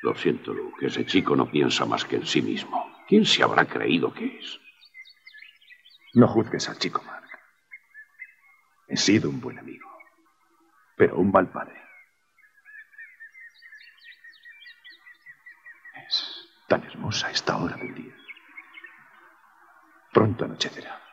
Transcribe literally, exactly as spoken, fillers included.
Lo siento, Luke. Ese chico no piensa más que en sí mismo. ¿Quién se habrá creído que es? No juzgues al chico, Mark. He sido un buen amigo, pero un mal padre. Es tan hermosa esta hora del día. Pronto anochecerá.